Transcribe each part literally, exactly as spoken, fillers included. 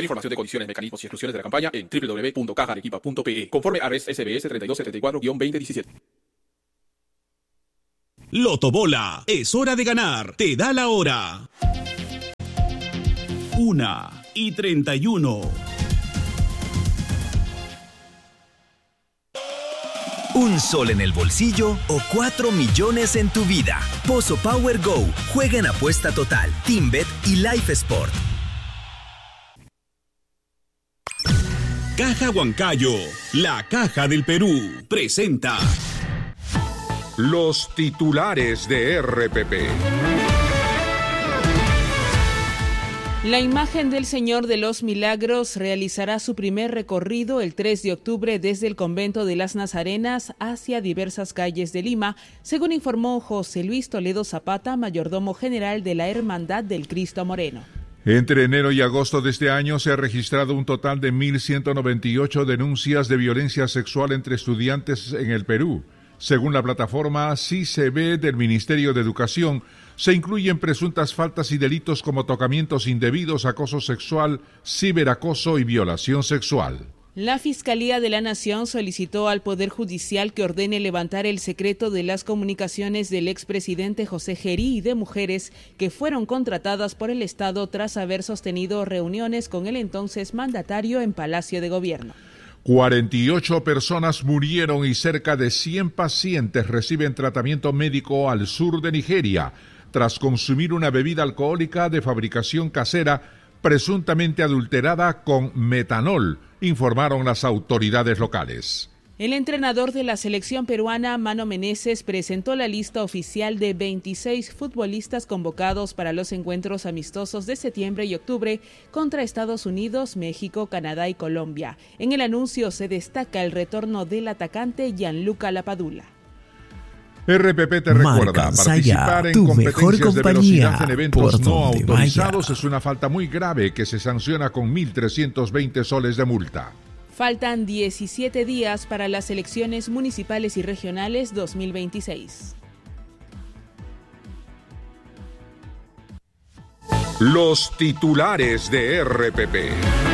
información de condiciones, mecanismos y exclusiones de la campaña en doble u doble u doble u punto caja arequipa punto pe e, conforme a res S B S treinta y dos setenta y cuatro guion veinte diecisiete. Lotobola, es hora de ganar. Te da la hora. Una y treinta y uno. Un sol en el bolsillo o cuatro millones en tu vida. Pozo Power Go. Juega en apuesta total, TeamBet y Life Sport. Caja Huancayo, la caja del Perú, presenta los titulares de R P P. La imagen del Señor de los Milagros realizará su primer recorrido el tres de octubre desde el convento de las Nazarenas hacia diversas calles de Lima, según informó José Luis Toledo Zapata, mayordomo general de la Hermandad del Cristo Moreno. Entre enero y agosto de este año se ha registrado un total de mil ciento noventa y ocho denuncias de violencia sexual entre estudiantes en el Perú. Según la plataforma C I C B del Ministerio de Educación, se incluyen presuntas faltas y delitos como tocamientos indebidos, acoso sexual, ciberacoso y violación sexual. La Fiscalía de la Nación solicitó al Poder Judicial que ordene levantar el secreto de las comunicaciones del expresidente José Gerí y de mujeres que fueron contratadas por el Estado tras haber sostenido reuniones con el entonces mandatario en Palacio de Gobierno. cuarenta y ocho personas murieron y cerca de cien pacientes reciben tratamiento médico al sur de Nigeria tras consumir una bebida alcohólica de fabricación casera presuntamente adulterada con metanol, informaron las autoridades locales. El entrenador de la selección peruana, Mano Meneses, presentó la lista oficial de veintiséis futbolistas convocados para los encuentros amistosos de septiembre y octubre contra Estados Unidos, México, Canadá y Colombia. En el anuncio se destaca el retorno del atacante Gianluca Lapadula. R P P te recuerda, participar en competencias de velocidad en eventos no autorizados vaya. Es una falta muy grave que se sanciona con mil trescientos veinte soles de multa. Faltan diecisiete días para las elecciones municipales y regionales dos mil veintiséis. Los titulares de R P P.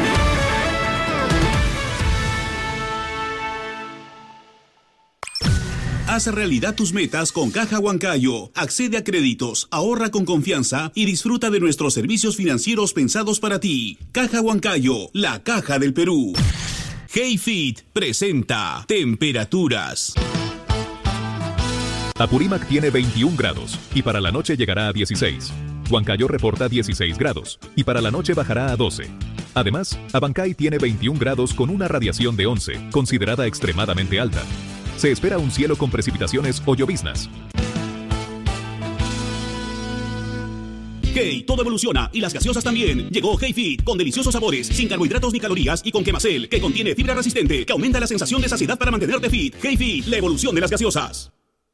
Haz realidad tus metas con Caja Huancayo. Accede a créditos, ahorra con confianza y disfruta de nuestros servicios financieros pensados para ti. Caja Huancayo, la caja del Perú. HeyFit presenta temperaturas. Apurímac tiene veintiún grados y para la noche llegará a dieciséis. Huancayo reporta dieciséis grados y para la noche bajará a doce. Además, Abancay tiene veintiún grados con una radiación de once, considerada extremadamente alta. Se espera un cielo con precipitaciones o lloviznas. Hey, todo evoluciona y las gaseosas también. Llegó HeyFit con deliciosos sabores, sin carbohidratos ni calorías y con Quemacel, que contiene fibra resistente que aumenta la sensación de saciedad para mantenerte fit. HeyFit, la evolución de las gaseosas.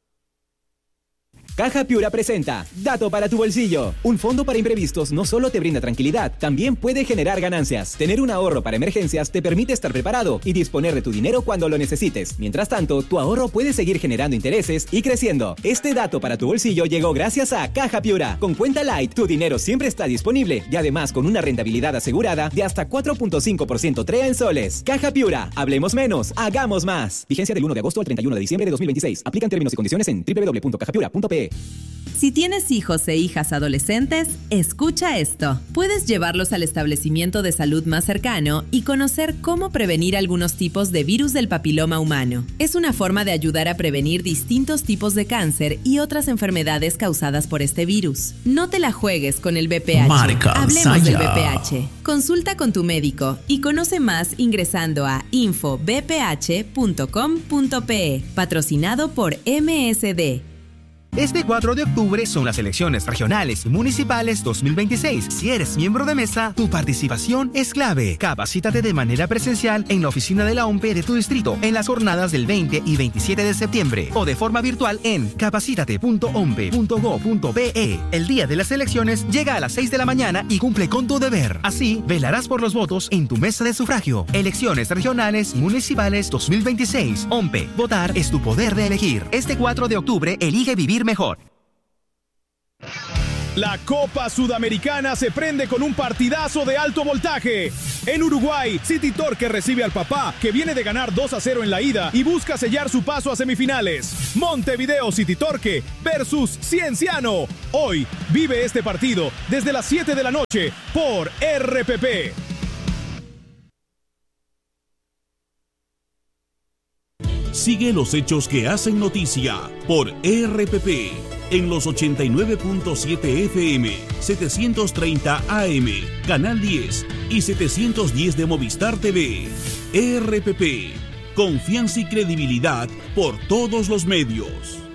Caja Piura presenta Dato para tu bolsillo. Un fondo para imprevistos no solo te brinda tranquilidad, también puede generar ganancias. Tener un ahorro para emergencias te permite estar preparado y disponer de tu dinero cuando lo necesites. Mientras tanto, tu ahorro puede seguir generando intereses y creciendo. Este dato para tu bolsillo llegó gracias a Caja Piura. Con Cuenta Light, tu dinero siempre está disponible y además con una rentabilidad asegurada de hasta cuatro punto cinco por ciento TREA en soles. Caja Piura, hablemos menos, hagamos más. Vigencia del uno de agosto al treinta y uno de diciembre de dos mil veintiséis. Aplican términos y condiciones en doble u doble u doble u punto caja piura punto pe e. Si tienes hijos e hijas adolescentes, escucha esto. Puedes llevarlos al establecimiento de salud más cercano y conocer cómo prevenir algunos tipos de virus del papiloma humano. Es una forma de ayudar a prevenir distintos tipos de cáncer y otras enfermedades causadas por este virus. No te la juegues con el V P H. Marca Hablemos Saya. del V P H. Consulta con tu médico y conoce más ingresando a info b p h punto com punto pe e. Patrocinado por M S D. Este cuatro de octubre son las elecciones regionales y municipales dos mil veintiséis. Si eres miembro de mesa, tu participación es clave. Capacítate de manera presencial en la oficina de la O M P E de tu distrito en las jornadas del veinte y veintisiete de septiembre o de forma virtual en capacítate punto o m p e punto go punto pe e. El día de las elecciones llega a las seis de la mañana y cumple con tu deber. Así, velarás por los votos en tu mesa de sufragio. Elecciones regionales y municipales dos mil veintiséis. O M P E. Votar es tu poder de elegir. Este cuatro de octubre, elige vivir mejor. La Copa Sudamericana se prende con un partidazo de alto voltaje. En Uruguay, City Torque recibe al Papá, que viene de ganar dos a cero en la ida y busca sellar su paso a semifinales. Montevideo City Torque versus Cienciano. Hoy vive este partido desde las siete de la noche por R P P. Sigue los hechos que hacen noticia por R P P en los ochenta y nueve punto siete F M, setecientos treinta A M, Canal diez y setecientos diez de Movistar T V. R P P, confianza y credibilidad por todos los medios.